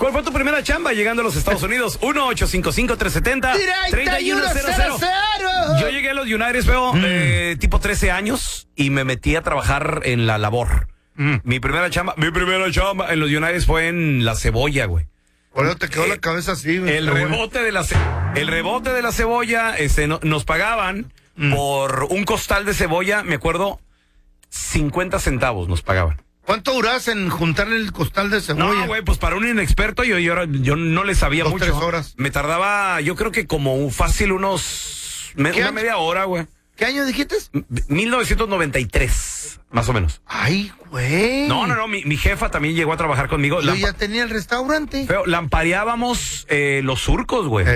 ¿Cuál fue tu primera chamba llegando a los Estados Unidos? 1-855-370-3100. Yo llegué a los United, tipo 13 años y me metí a trabajar en la labor. Mi primera chamba en los United fue en la cebolla, güey. Por eso te quedó la cabeza así, güey. El rebote de la cebolla, nos pagaban por un costal de cebolla, me acuerdo, 50 centavos nos pagaban. ¿Cuánto durás en juntarle el costal de cebolla? No, güey, pues para un inexperto yo no le sabía mucho. 3 horas. Me tardaba, yo creo que como fácil una media hora, güey. ¿Qué año dijiste? 1993, más o menos. Ay, güey. No, mi jefa también llegó a trabajar conmigo. Yo ya tenía el restaurante. Lampareábamos los surcos, güey.